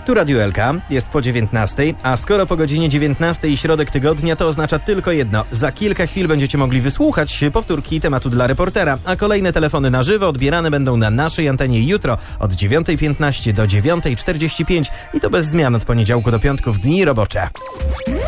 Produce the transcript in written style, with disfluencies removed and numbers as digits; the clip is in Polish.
Tu Radio LK, jest po 19, a skoro po godzinie 19 i środek tygodnia, to oznacza tylko jedno. Za kilka chwil będziecie mogli wysłuchać powtórki tematu dla reportera, a kolejne telefony na żywo odbierane będą na naszej antenie jutro od 9:15 do 9:45 i to bez zmian od poniedziałku do piątku w dni robocze.